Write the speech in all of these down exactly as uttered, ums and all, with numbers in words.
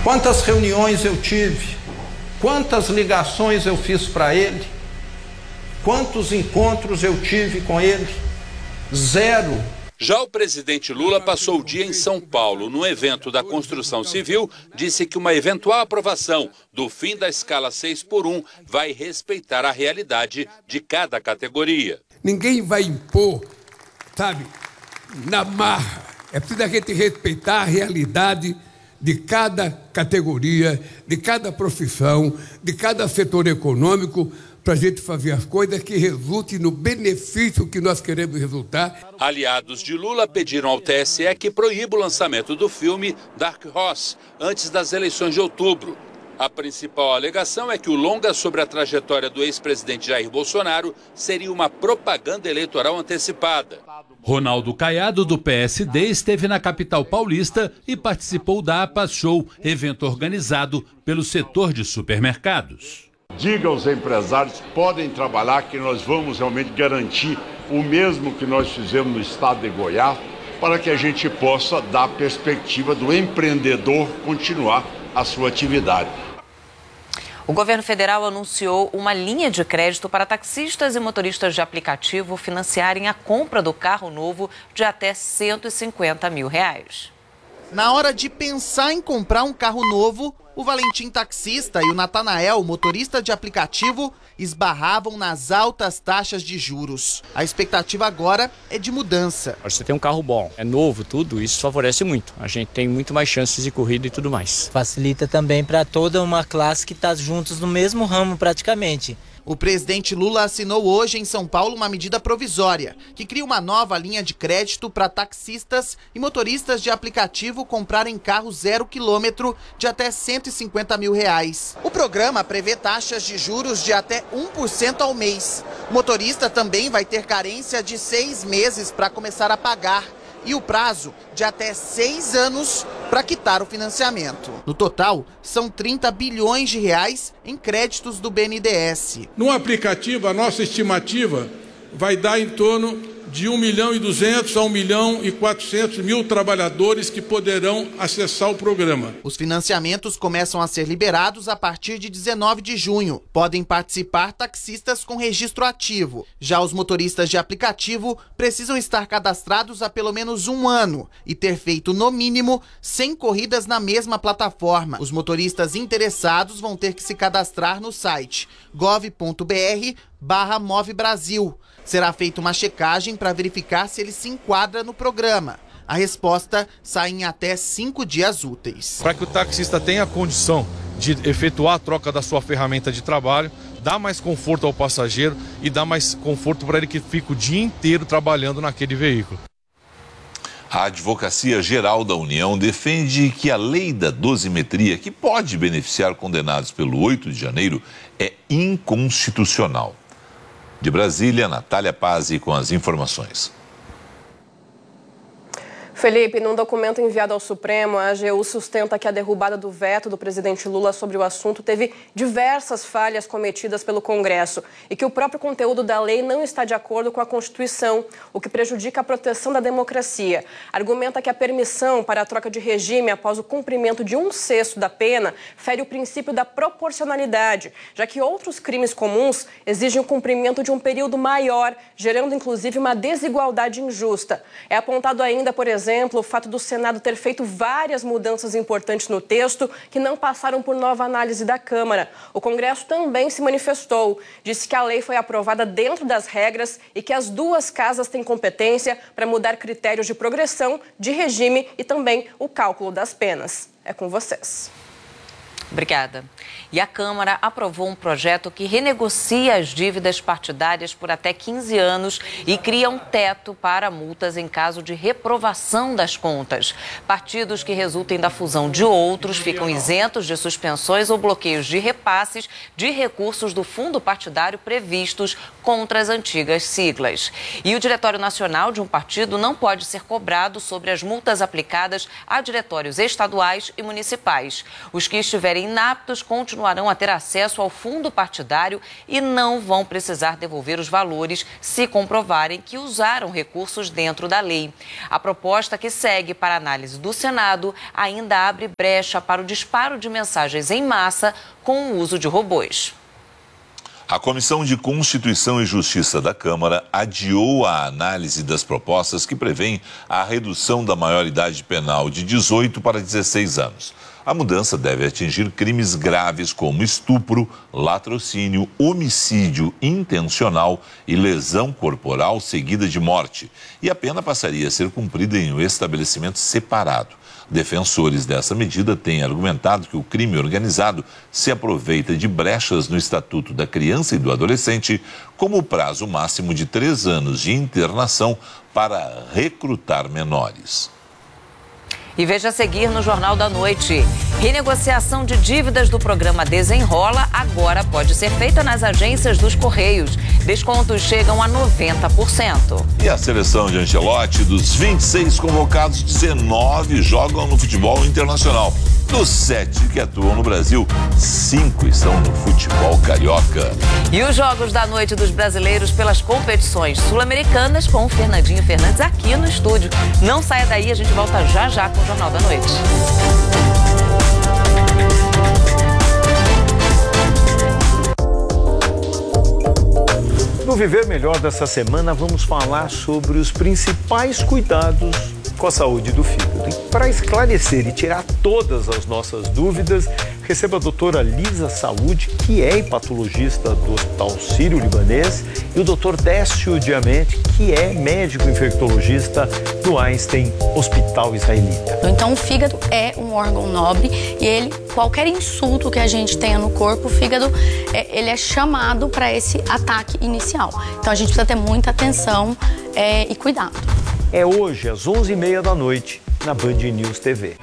Quantas reuniões eu tive? Quantas ligações eu fiz para ele? Quantos encontros eu tive com ele? Zero. Já o presidente Lula passou o dia em São Paulo. No evento da construção civil, disse que uma eventual aprovação do fim da escala seis por um vai respeitar a realidade de cada categoria. Ninguém vai impor, sabe, na marra. É preciso a gente respeitar a realidade de cada categoria, de cada profissão, de cada setor econômico, para a gente fazer as coisas que resultem no benefício que nós queremos resultar. Aliados de Lula pediram ao T S E que proíba o lançamento do filme Dark Horse antes das eleições de outubro. A principal alegação é que o longa sobre a trajetória do ex-presidente Jair Bolsonaro seria uma propaganda eleitoral antecipada. Ronaldo Caiado, do P S D, esteve na capital paulista e participou da APA Show, evento organizado pelo setor de supermercados. Diga aos empresários que podem trabalhar, que nós vamos realmente garantir o mesmo que nós fizemos no estado de Goiás, para que a gente possa dar a perspectiva do empreendedor continuar a sua atividade. O governo federal anunciou uma linha de crédito para taxistas e motoristas de aplicativo financiarem a compra do carro novo de até cento e cinquenta mil reais. Na hora de pensar em comprar um carro novo, o Valentim taxista e o Natanael, motorista de aplicativo, esbarravam nas altas taxas de juros. A expectativa agora é de mudança. Você tem um carro bom, é novo, tudo, isso favorece muito. A gente tem muito mais chances de corrida e tudo mais. Facilita também para toda uma classe que está juntos no mesmo ramo praticamente. O presidente Lula assinou hoje em São Paulo uma medida provisória que cria uma nova linha de crédito para taxistas e motoristas de aplicativo comprarem carro zero quilômetro de até cento e cinquenta mil reais. O programa prevê taxas de juros de até um por cento ao mês. O motorista também vai ter carência de seis meses para começar a pagar e o prazo de até seis anos para quitar o financiamento. No total, são trinta bilhões de reais em créditos do B N D E S. No aplicativo, a nossa estimativa vai dar em torno de um milhão e duzentos a um milhão e quatrocentos mil trabalhadores que poderão acessar o programa. Os financiamentos começam a ser liberados a partir de dezenove de junho. Podem participar taxistas com registro ativo. Já os motoristas de aplicativo precisam estar cadastrados há pelo menos um ano e ter feito, no mínimo, cem corridas na mesma plataforma. Os motoristas interessados vão ter que se cadastrar no site gov ponto br barra Move Brasil. Será feita uma checagem para verificar se ele se enquadra no programa. A resposta sai em até cinco dias úteis. Para que o taxista tenha a condição de efetuar a troca da sua ferramenta de trabalho, dá mais conforto ao passageiro e dá mais conforto para ele que fica o dia inteiro trabalhando naquele veículo. A Advocacia Geral da União defende que a lei da dosimetria, que pode beneficiar condenados pelo oito de janeiro, é inconstitucional. De Brasília, Natália Pazzi com as informações. Felipe, num documento enviado ao Supremo, a AGU sustenta que a derrubada do veto do presidente Lula sobre o assunto teve diversas falhas cometidas pelo Congresso e que o próprio conteúdo da lei não está de acordo com a Constituição, o que prejudica a proteção da democracia. Argumenta que a permissão para a troca de regime após o cumprimento de um sexto da pena fere o princípio da proporcionalidade, já que outros crimes comuns exigem o cumprimento de um período maior, gerando inclusive uma desigualdade injusta. É apontado ainda, por exemplo, exemplo, o fato do Senado ter feito várias mudanças importantes no texto que não passaram por nova análise da Câmara. O Congresso também se manifestou, disse que a lei foi aprovada dentro das regras e que as duas casas têm competência para mudar critérios de progressão, de regime e também o cálculo das penas. É com vocês. Obrigada. E a Câmara aprovou um projeto que renegocia as dívidas partidárias por até quinze anos e cria um teto para multas em caso de reprovação das contas. Partidos que resultem da fusão de outros ficam isentos de suspensões ou bloqueios de repasses de recursos do fundo partidário previstos contra as antigas siglas. E o Diretório Nacional de um partido não pode ser cobrado sobre as multas aplicadas a diretórios estaduais e municipais. Os que estiverem estiverem inaptos continuarão a ter acesso ao fundo partidário e não vão precisar devolver os valores se comprovarem que usaram recursos dentro da lei. A proposta, que segue para análise do Senado, ainda abre brecha para o disparo de mensagens em massa com o uso de robôs. A Comissão de Constituição e Justiça da Câmara adiou a análise das propostas que prevêem a redução da maioridade penal de dezoito para dezesseis anos. A mudança deve atingir crimes graves como estupro, latrocínio, homicídio intencional e lesão corporal seguida de morte. E a pena passaria a ser cumprida em um estabelecimento separado. Defensores dessa medida têm argumentado que o crime organizado se aproveita de brechas no Estatuto da Criança e do Adolescente, como o prazo máximo de três anos de internação para recrutar menores. E veja a seguir no Jornal da Noite. Renegociação de dívidas do programa Desenrola agora pode ser feita nas agências dos Correios. Descontos chegam a noventa por cento. E a seleção de Ancelotti, dos vinte e seis convocados, dezenove jogam no futebol internacional. Dos sete que atuam no Brasil, cinco estão no futebol carioca. E os Jogos da Noite dos brasileiros pelas competições sul-americanas com o Fernandinho Fernandes aqui no estúdio. Não saia daí, a gente volta já já com o Jornal da Noite. No Viver Melhor dessa semana, vamos falar sobre os principais cuidados com a saúde do fígado. E para esclarecer e tirar todas as nossas dúvidas, receba a doutora Lisa Saúde, que é hepatologista do Hospital Sírio-Libanês, e o doutor Décio Diamante, que é médico infectologista do Einstein Hospital Israelita. Então, o fígado é um órgão nobre e ele, qualquer insulto que a gente tenha no corpo, o fígado, é, ele é chamado para esse ataque inicial. Então, a gente precisa ter muita atenção é, e cuidado. É hoje, às onze e meia da noite, na Band News T V.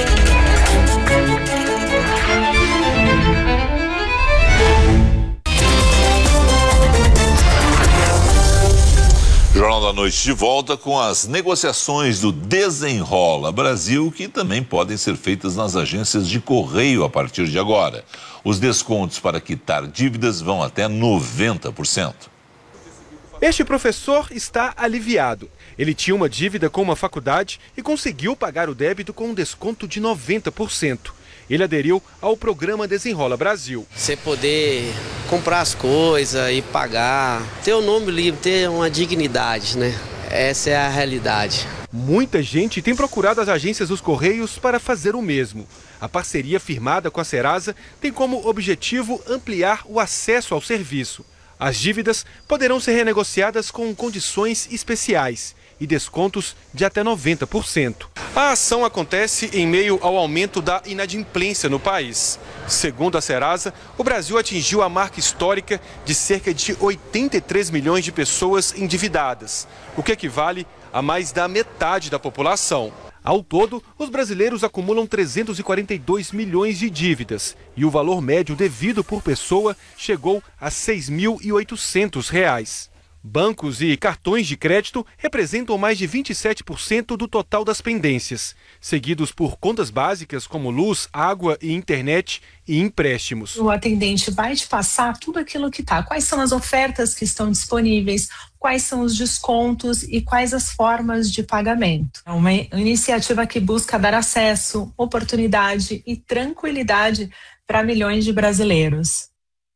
Jornal da Noite de volta com as negociações do Desenrola Brasil, que também podem ser feitas nas agências de correio a partir de agora. Os descontos para quitar dívidas vão até noventa por cento. Este professor está aliviado. Ele tinha uma dívida com uma faculdade e conseguiu pagar o débito com um desconto de noventa por cento. Ele aderiu ao programa Desenrola Brasil. Você poder comprar as coisas e pagar, ter o nome livre, ter uma dignidade, né? Essa é a realidade. Muita gente tem procurado as agências dos Correios para fazer o mesmo. A parceria firmada com a Serasa tem como objetivo ampliar o acesso ao serviço. As dívidas poderão ser renegociadas com condições especiais e descontos de até noventa por cento. A ação acontece em meio ao aumento da inadimplência no país. Segundo a Serasa, o Brasil atingiu a marca histórica de cerca de oitenta e três milhões de pessoas endividadas, o que equivale a mais da metade da população. Ao todo, os brasileiros acumulam trezentos e quarenta e dois milhões de dívidas e o valor médio devido por pessoa chegou a seis mil e oitocentos reais. Bancos e cartões de crédito representam mais de vinte e sete por cento do total das pendências, seguidos por contas básicas como luz, água e internet e empréstimos. O atendente vai te passar tudo aquilo que está. Quais são as ofertas que estão disponíveis, quais são os descontos e quais as formas de pagamento. É uma iniciativa que busca dar acesso, oportunidade e tranquilidade para milhões de brasileiros.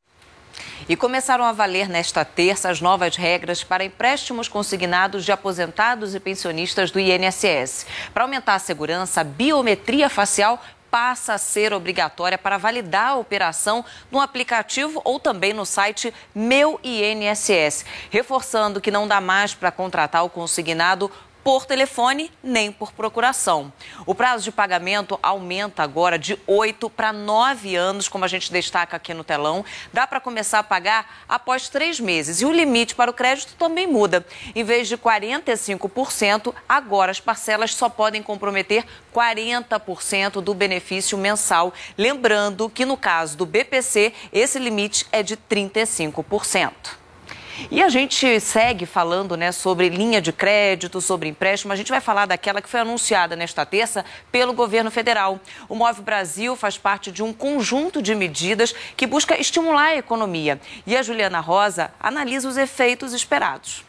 E começaram a valer nesta terça as novas regras para empréstimos consignados de aposentados e pensionistas do I N S S. Para aumentar a segurança, a biometria facial passa a ser obrigatória para validar a operação no aplicativo ou também no site Meu I N S S, reforçando que não dá mais para contratar o consignado por telefone nem por procuração. O prazo de pagamento aumenta agora de oito para nove anos, como a gente destaca aqui no telão. Dá para começar a pagar após três meses. E o limite para o crédito também muda. Em vez de quarenta e cinco por cento, agora as parcelas só podem comprometer quarenta por cento do benefício mensal. Lembrando que no caso do B P C, esse limite é de trinta e cinco por cento. E a gente segue falando, né, sobre linha de crédito, sobre empréstimo. A gente vai falar daquela que foi anunciada nesta terça pelo governo federal. O Move Brasil faz parte de um conjunto de medidas que busca estimular a economia. E a Juliana Rosa analisa os efeitos esperados.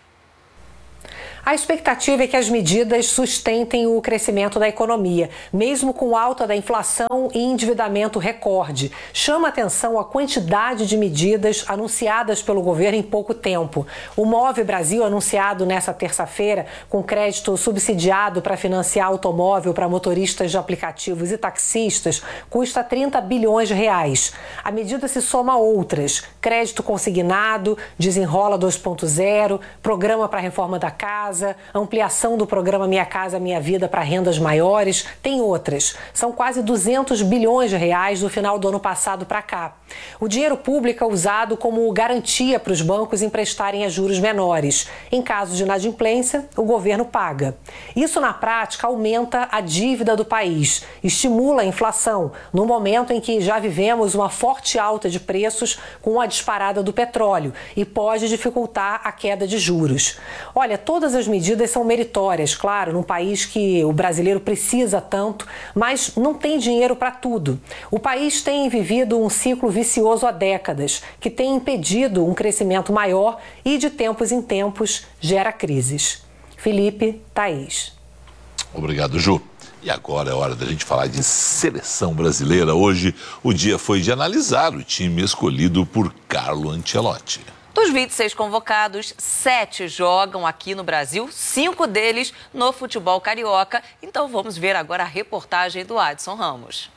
A expectativa é que as medidas sustentem o crescimento da economia, mesmo com alta da inflação e endividamento recorde. Chama atenção a quantidade de medidas anunciadas pelo governo em pouco tempo. O Move Brasil, anunciado nesta terça-feira, com crédito subsidiado para financiar automóvel para motoristas de aplicativos e taxistas, custa trinta bilhões de reais. A medida se soma a outras: crédito consignado, Desenrola dois ponto zero, programa para a reforma da casa, ampliação do programa Minha Casa Minha Vida para rendas maiores, tem outras. São quase duzentos bilhões de reais do final do ano passado para cá. O dinheiro público é usado como garantia para os bancos emprestarem a juros menores. Em caso de inadimplência, o governo paga. Isso, na prática, aumenta a dívida do país, estimula a inflação, no momento em que já vivemos uma forte alta de preços com a disparada do petróleo e pode dificultar a queda de juros. Olha, todas as medidas são meritórias, claro, num país que o brasileiro precisa tanto, mas não tem dinheiro para tudo. O país tem vivido um ciclo vicioso há décadas, que tem impedido um crescimento maior e, de tempos em tempos, gera crises. Felipe, Thaís. Obrigado, Ju. E agora é hora da gente falar de seleção brasileira. Hoje o dia foi de analisar o time escolhido por Carlo Ancelotti. Dos vinte e seis convocados, sete jogam aqui no Brasil, cinco deles no futebol carioca. Então vamos ver agora a reportagem do Adson Ramos.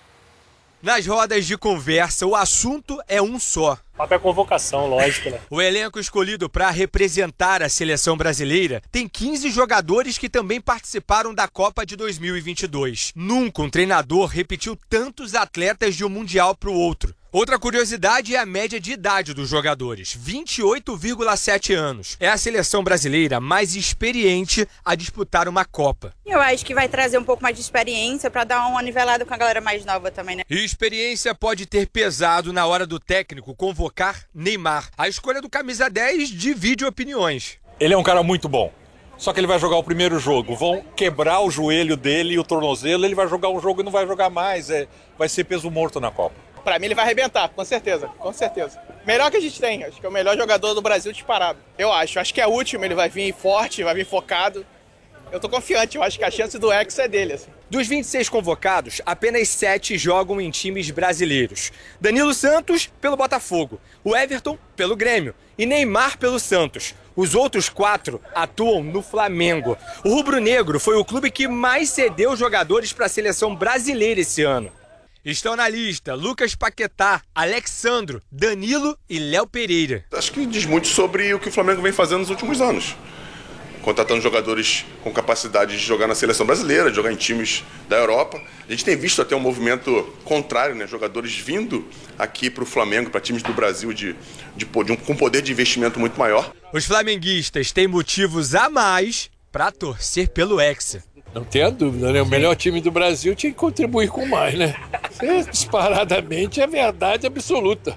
Nas rodas de conversa, o assunto é um só. Papel convocação, lógico, né? O elenco escolhido para representar a seleção brasileira tem quinze jogadores que também participaram da Copa de dois mil e vinte e dois. Nunca um treinador repetiu tantos atletas de um mundial para o outro. Outra curiosidade é a média de idade dos jogadores, vinte e oito vírgula sete anos. É a seleção brasileira mais experiente a disputar uma Copa. Eu acho que vai trazer um pouco mais de experiência para dar uma nivelada com a galera mais nova também, né? E experiência pode ter pesado na hora do técnico convocar Neymar. A escolha do camisa dez divide opiniões. Ele é um cara muito bom. Só que ele vai jogar o primeiro jogo. Vão quebrar o joelho dele e o tornozelo. Ele vai jogar um jogo e não vai jogar mais. É, vai ser peso morto na Copa. Pra mim ele vai arrebentar, com certeza, com certeza. Melhor que a gente tem, acho que é o melhor jogador do Brasil disparado. Eu acho, acho que é o último, ele vai vir forte, vai vir focado. Eu tô confiante, eu acho que a chance do Hexa é dele, assim. Dos vinte e seis convocados, apenas sete jogam em times brasileiros. Danilo Santos, pelo Botafogo. O Everton, pelo Grêmio. E Neymar, pelo Santos. Os outros quatro atuam no Flamengo. O rubro-negro foi o clube que mais cedeu jogadores para a seleção brasileira esse ano. Estão na lista Lucas Paquetá, Alexandro, Danilo e Léo Pereira. Acho que diz muito sobre o que o Flamengo vem fazendo nos últimos anos. Contratando jogadores com capacidade de jogar na seleção brasileira, de jogar em times da Europa. A gente tem visto até um movimento contrário, né? Jogadores vindo aqui para o Flamengo, para times do Brasil de, de, de um, com poder de investimento muito maior. Os flamenguistas têm motivos a mais para torcer pelo Hexa. Não tenha dúvida, né? O melhor time do Brasil tinha que contribuir com mais, né? Isso, disparadamente, é verdade absoluta.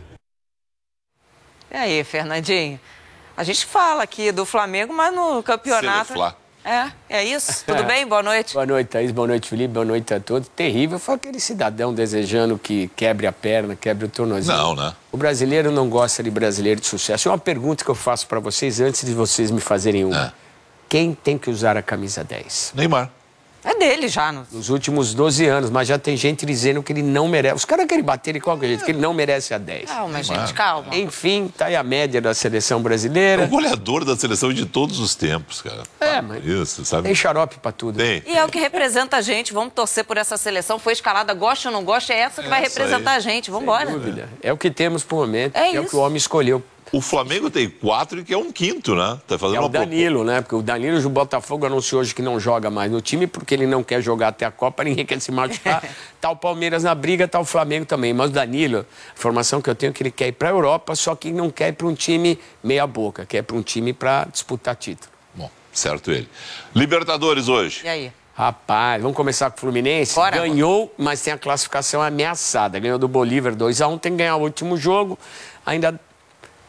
E aí, Fernandinho? A gente fala aqui do Flamengo, mas no campeonato... Celeflá. É, é isso. Tudo bem? Boa noite. Boa noite, Thaís. Boa noite, Felipe. Boa noite a todos. Terrível foi aquele cidadão desejando que quebre a perna, quebre o tornozelo. Não, né? O brasileiro não gosta de brasileiro de sucesso. É uma pergunta que eu faço para vocês antes de vocês me fazerem uma. É. Quem tem que usar a camisa dez? Neymar. É dele já. No... Nos últimos doze anos, mas já tem gente dizendo que ele não merece. Os caras querem bater de qualquer jeito, que ele não merece a dez. Calma, gente, calma. Enfim, tá aí a média da seleção brasileira. É o goleador da seleção de todos os tempos, cara. É, mas isso, sabe? Tem xarope pra tudo. Tem. E é o que representa a gente. Vamos torcer por essa seleção. Foi escalada, gosta ou não gosta, é essa que vai representar aí a gente. Vamos embora. Sem dúvida. É o que temos pro momento. É, é o que o homem escolheu. O Flamengo tem quatro e que é um quinto, né? Tá fazendo é uma o Danilo, né? Porque o Danilo do Botafogo anunciou hoje que não joga mais no time porque ele não quer jogar até a Copa, ninguém quer se machucar. Tá o Palmeiras na briga, tá o Flamengo também. Mas o Danilo, a informação que eu tenho é que ele quer ir pra Europa, só que não quer ir pra um time meia boca, quer ir pra um time pra disputar título. Bom, certo ele. Libertadores hoje. E aí? Rapaz, vamos começar com o Fluminense? Bora, Ganhou, mas tem a classificação ameaçada. Ganhou do Bolívar dois a um, tem que ganhar o último jogo. Ainda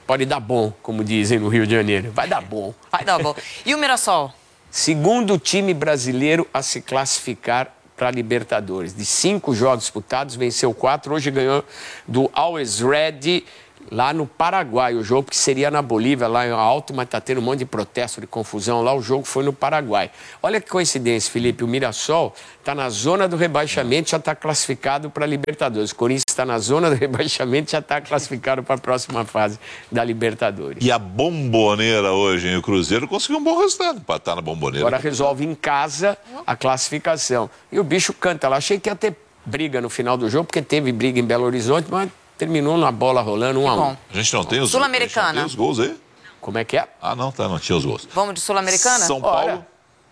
Pode dar bom, como dizem no Rio de Janeiro. Vai dar bom. Vai dar bom. E o Mirassol? Segundo time brasileiro a se classificar para a Libertadores. De cinco jogos disputados, venceu quatro. Hoje ganhou do Always Ready, lá no Paraguai. O jogo que seria na Bolívia, lá em Alto, mas está tendo um monte de protesto, de confusão lá. O jogo foi no Paraguai. Olha que coincidência, Felipe. O Mirassol está na zona do rebaixamento, já está classificado para a Libertadores. O Corinthians está na zona do rebaixamento, já está classificado para a próxima fase da Libertadores. E a Bomboneira hoje, hein? O Cruzeiro conseguiu um bom resultado, empatar na Bomboneira. Agora resolve em casa a classificação. E o bicho canta lá. Achei que ia ter briga no final do jogo, porque teve briga em Belo Horizonte, mas terminou na bola rolando um a um. A gente não tem os, Sul-Americana. a gente não tem os gols aí? Como é que é? Ah, não, tá, não tinha os gols. Vamos de Sul-Americana? São Paulo. Ora,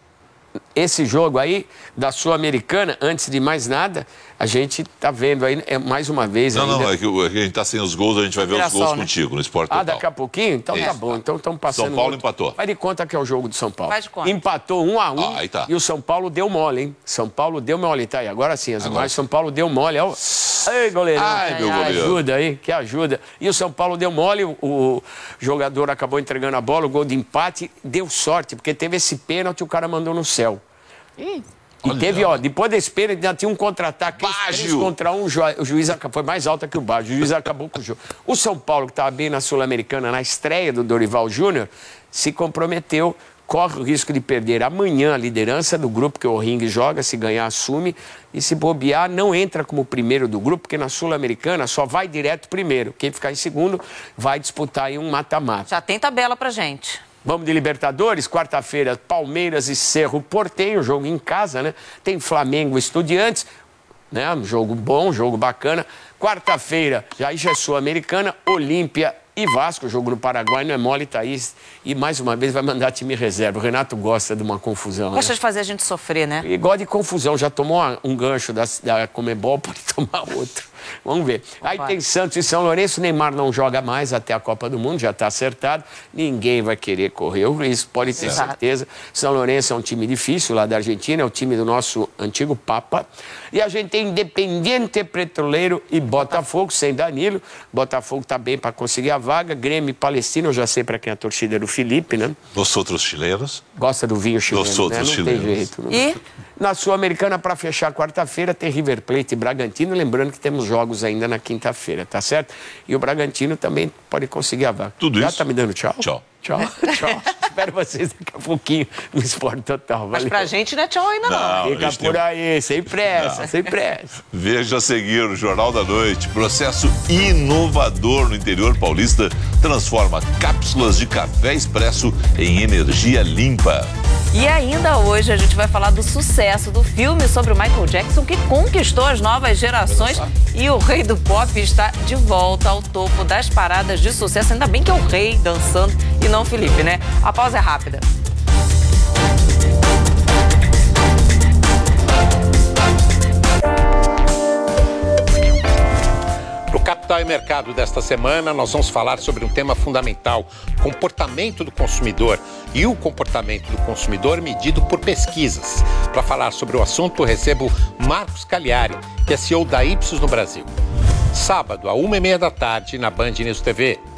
esse jogo aí da Sul-Americana, antes de mais nada, a gente tá vendo aí, é, mais uma vez... Não, ainda... não, é que, é que a gente tá sem os gols, a gente vai ver Mirassol, os gols né? contigo no Esporte Total. Ah, daqui a pouquinho? Então Isso. tá bom, então estamos passando... São Paulo outro. empatou. Vai de conta que é o jogo do São Paulo. Faz de conta. Empatou um a um, Ah, aí tá. e o São Paulo deu mole, hein? São Paulo deu mole, tá aí. Agora sim, as Agora. imagens, São Paulo deu mole. Ó. Ei, goleirão. Ai, meu que goleiro. ajuda aí, que ajuda. E o São Paulo deu mole, o, o jogador acabou entregando a bola, o gol de empate, deu sorte, porque teve esse pênalti, o cara mandou no céu. Ih. E Olha. teve, ó, depois desse pênalti, ainda tinha um contra-ataque. Baggio. três contra um, o juiz, o juiz foi mais alta que o Baggio. O juiz acabou com o jogo. O São Paulo, que estava bem na Sul-Americana, na estreia do Dorival Júnior, se comprometeu, corre o risco de perder amanhã a liderança do grupo que o Ring joga, se ganhar, assume, e se bobear, não entra como primeiro do grupo, porque na Sul-Americana só vai direto primeiro. Quem ficar em segundo vai disputar em um mata-mata. Já tem tabela pra gente. Vamos de Libertadores, quarta-feira, Palmeiras e Cerro Porteño, jogo em casa, né? Tem Flamengo e Estudiantes, né? Jogo bom, jogo bacana. Quarta-feira, já já é Sul-Americana, Olímpia e Vasco, jogo no Paraguai, não é mole, Thaís. E mais uma vez vai mandar time reserva. O Renato gosta de uma confusão, né? Gosta de fazer a gente sofrer, né? E gosta de confusão, já tomou um gancho da, da Comebol, pode tomar outro. Vamos ver. Aí tem Santos e São Lourenço, Neymar não joga mais até a Copa do Mundo, já está acertado. Ninguém vai querer correr o risco, pode ter Exato. certeza. São Lourenço é um time difícil lá da Argentina, é o time do nosso antigo Papa. E a gente tem Independiente Petroleiro e Botafogo, sem Danilo. Botafogo está bem para conseguir a vaga. Grêmio e Palestino, eu já sei para quem é a torcida do Felipe, né? Os outros chilenos. Gosta do vinho chileno, Os outros né? Não chilenos. tem jeito. Não. E? Na Sul-Americana, para fechar quarta-feira, tem River Plate e Bragantino. Lembrando que temos jogos ainda na quinta-feira, tá certo? E o Bragantino também pode conseguir a vaga. Tudo Já isso? tá me dando tchau? Tchau. Tchau, tchau. Espero vocês daqui a pouquinho no Esporte Total. Mas Valeu. pra gente não é tchau ainda, não. Não. Fica a gente por tem- aí, sem pressa, Não. sem pressa. Veja a seguir o Jornal da Noite. Processo inovador no interior paulista transforma cápsulas de café expresso em energia limpa. E ainda hoje a gente vai falar do sucesso do filme sobre o Michael Jackson, que conquistou as novas gerações, e o rei do pop está de volta ao topo das paradas de sucesso. Ainda bem que é o rei dançando e não o Felipe, né? A pausa é rápida. No Capital e Mercado desta semana, nós vamos falar sobre um tema fundamental: comportamento do consumidor e o comportamento do consumidor medido por pesquisas. Para falar sobre o assunto, eu recebo Marcos Cagliari, que é C E O da Ipsos no Brasil. Sábado, à uma e meia da tarde, na Band News T V.